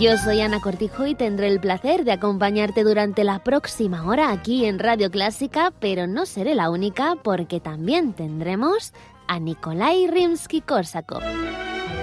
Yo soy Ana Cortijo y tendré el placer de acompañarte durante la próxima hora aquí en Radio Clásica, pero no seré la única porque también tendremos a Nikolai Rimsky-Korsakov.